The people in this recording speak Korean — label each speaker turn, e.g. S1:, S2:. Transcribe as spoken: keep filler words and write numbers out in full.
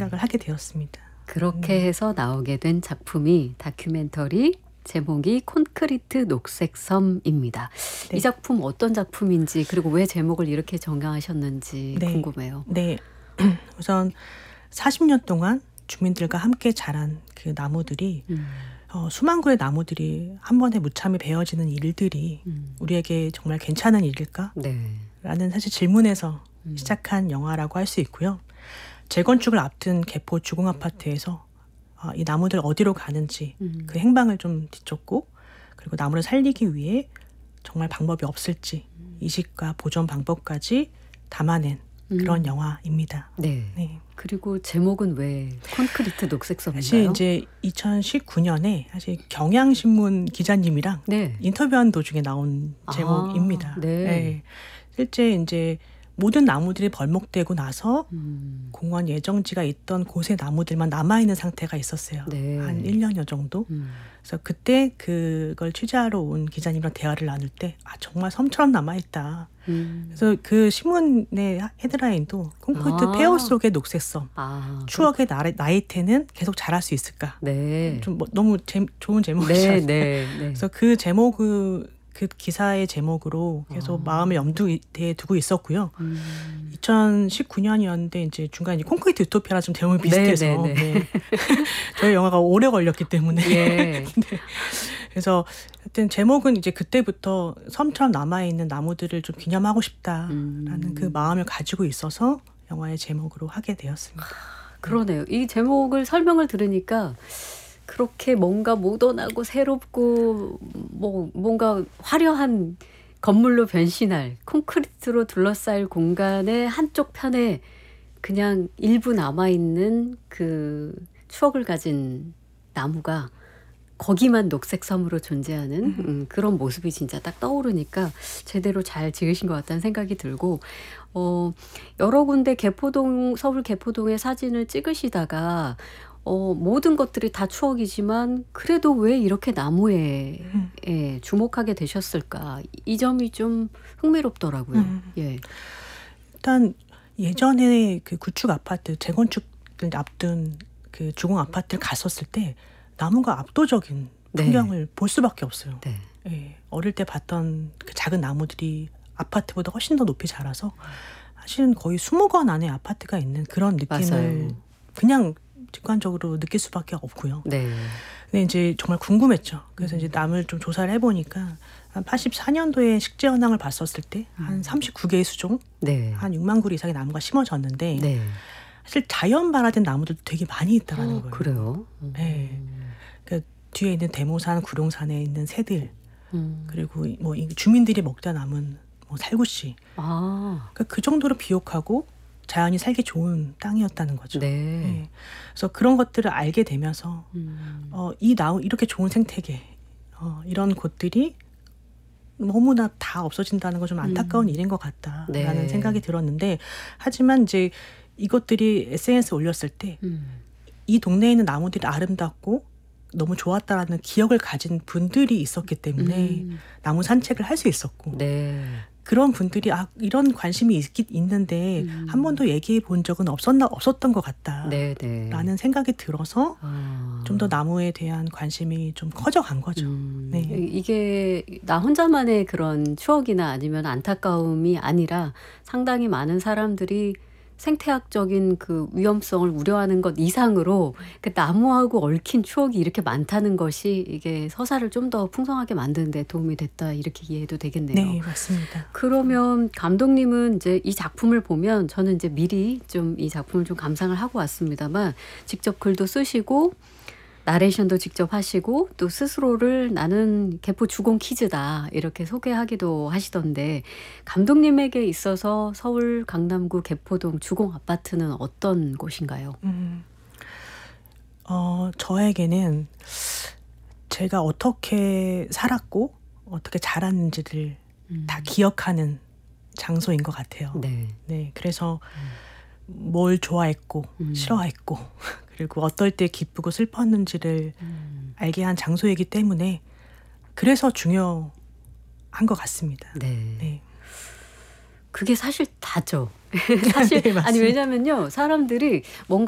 S1: 생각을 하게 되었습니다.
S2: 그렇게
S1: 음.
S2: 해서 나오게 된 작품이 다큐멘터리 제목이 콘크리트 녹색섬입니다.
S1: 네.
S2: 이 작품 어떤 작품인지 그리고 왜 제목을 이렇게 정하셨는지
S1: 네.
S2: 궁금해요.
S1: 네. 우선 사십 년 동안 주민들과 함께 자란 그 나무들이
S2: 음.
S1: 어, 수만 그루의 나무들이 한 번에 무참히 베어지는 일들이
S2: 음.
S1: 우리에게 정말 괜찮은 일일까?
S2: 네.
S1: 라는 사실 질문에서
S2: 음.
S1: 시작한 영화라고 할 수 있고요. 재건축을 앞둔 개포 주공아파트에서 어, 이 나무들 어디로 가는지
S2: 음.
S1: 그 행방을 좀 뒤쫓고 그리고 나무를 살리기 위해 정말 방법이 없을지 이식과 보존 방법까지 담아낸 그런
S2: 음.
S1: 영화입니다.
S2: 네.
S1: 네.
S2: 그리고 제목은 왜 콘크리트 녹색섬인가요?
S1: 사실 이제 이천십구 년에 사실 경향신문 기자님이랑
S2: 네.
S1: 인터뷰한 도중에 나온 제목입니다.
S2: 아, 네.
S1: 네. 실제 이제 모든 나무들이 벌목되고 나서
S2: 음.
S1: 공원 예정지가 있던 곳에 나무들만 남아있는 상태가 있었어요.
S2: 네.
S1: 한 일 년여 정도.
S2: 음.
S1: 그래서 그때 그걸 취재하러 온 기자님이랑 대화를 나눌 때 아, 정말 섬처럼 남아있다.
S2: 음.
S1: 그래서 그 신문의 헤드라인도 콘크리트
S2: 아.
S1: 폐허 속의 녹색섬.
S2: 아,
S1: 추억의 나이, 나이테는 계속 자랄 수 있을까?
S2: 네.
S1: 좀 뭐, 너무 제, 좋은
S2: 네,
S1: 제목이잖아요.
S2: 네, 네.
S1: 그래서 그 제목을 그 기사의 제목으로 계속
S2: 아.
S1: 마음을 염두에 두고 있었고요.
S2: 음.
S1: 이천십구 년이었는데 이제 중간에 이제 콘크리트 유토피아랑 좀 제목이 비슷해서
S2: 네, 네, 네.
S1: 네. 저희 영화가 오래 걸렸기 때문에
S2: 예.
S1: 네. 그래서 하여튼 제목은 이제 그때부터 섬처럼 남아있는 나무들을 좀 기념하고 싶다라는
S2: 음.
S1: 그 마음을 가지고 있어서 영화의 제목으로 하게 되었습니다.
S2: 그러네요. 이 제목을 설명을 들으니까 그렇게 뭔가 모던하고 새롭고 뭐 뭔가 화려한 건물로 변신할 콘크리트로 둘러싸일 공간의 한쪽 편에 그냥 일부 남아있는 그 추억을 가진 나무가 거기만 녹색 섬으로 존재하는 음, 그런 모습이 진짜 딱 떠오르니까 제대로 잘 지으신 것 같다는 생각이 들고 어, 여러 군데 개포동 서울 개포동의 사진을 찍으시다가 어, 모든 것들이 다 추억이지만 그래도 왜 이렇게 나무에
S1: 음.
S2: 예, 주목하게 되셨을까? 이 점이 좀 흥미롭더라고요.
S1: 음.
S2: 예.
S1: 일단 예전에 그 구축 아파트 재건축을 앞둔 그 주공 아파트를 갔었을 때 나무가 압도적인
S2: 네.
S1: 풍경을 볼 수밖에 없어요.
S2: 네.
S1: 예, 어릴 때 봤던 그 작은 나무들이 아파트보다 훨씬 더 높이 자라서 사실은 거의 스무 건 안에 아파트가 있는 그런 느낌을
S2: 맞아요.
S1: 그냥 직관적으로 느낄 수밖에 없고요.
S2: 네.
S1: 근데 이제 정말 궁금했죠. 그래서
S2: 음.
S1: 이제 남을 좀 조사를 해보니까 한 팔십사 년도에 식재 현황을 봤었을 때 한 삼십구 개의 수종,
S2: 네.
S1: 한 육만 그루 이상의 나무가 심어졌는데
S2: 네.
S1: 사실 자연 발화된 나무들도 되게 많이 있다라는
S2: 어,
S1: 거예요.
S2: 그래요?
S1: 네. 그 뒤에 있는 대모산, 구룡산에 있는 새들,
S2: 음.
S1: 그리고 뭐 이 주민들이 먹다 남은 뭐 살구씨,
S2: 아,
S1: 그러니까 그 정도로 비옥하고 자연이 살기 좋은 땅이었다는 거죠.
S2: 네.
S1: 네. 그래서 그런 것들을 알게 되면서
S2: 음.
S1: 어, 이 나무 이렇게 좋은 생태계, 어, 이런 곳들이 너무나 다 없어진다는 건 좀 안타까운
S2: 음.
S1: 일인 것 같다라는
S2: 네.
S1: 생각이 들었는데, 하지만 이제 이것들이 에스엔에스에 올렸을 때 이
S2: 음.
S1: 동네에 있는 나무들이 아름답고 너무 좋았다라는 기억을 가진 분들이 있었기 때문에
S2: 음.
S1: 나무 산책을 할 수 있었고,
S2: 네.
S1: 그런 분들이 아 이런 관심이 있긴 있는데
S2: 음.
S1: 한 번도 얘기해 본 적은 없었나 없었던 것 같다라는
S2: 네, 네.
S1: 생각이 들어서
S2: 아.
S1: 좀 더 나무에 대한 관심이 좀 커져간 거죠.
S2: 음.
S1: 네.
S2: 이게 나 혼자만의 그런 추억이나 아니면 안타까움이 아니라 상당히 많은 사람들이 생태학적인 그 위험성을 우려하는 것 이상으로 그 나무하고 얽힌 추억이 이렇게 많다는 것이 이게 서사를 좀 더 풍성하게 만드는 데 도움이 됐다 이렇게 이해해도 되겠네요.
S1: 네, 맞습니다.
S2: 그러면 감독님은 이제 이 작품을 보면 저는 이제 미리 좀 이 작품을 좀 감상을 하고 왔습니다만 직접 글도 쓰시고 나레이션도 직접 하시고 또 스스로를 나는 개포 주공 키즈다 이렇게 소개하기도 하시던데 감독님에게 있어서 서울 강남구 개포동 주공 아파트는 어떤 곳인가요?
S1: 음, 어, 저에게는 제가 어떻게 살았고 어떻게 자랐는지를
S2: 음.
S1: 다 기억하는 장소인 것 같아요.
S2: 네.
S1: 네, 그래서 뭘 좋아했고
S2: 음.
S1: 싫어했고 그리고 어떨 때 기쁘고 슬펐는지를
S2: 음.
S1: 알게 한 장소이기 때문에 그래서 중요한 것 같습니다.
S2: 네.
S1: 네.
S2: 그게 사실 다죠. 사실
S1: 네,
S2: 아니
S1: 맞습니다.
S2: 왜냐면요. 사람들이 뭔가